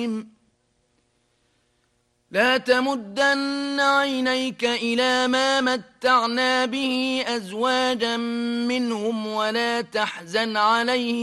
لا تمدن عينيك إلى ما متعنا به أزواجا منهم ولا تحزن عليهم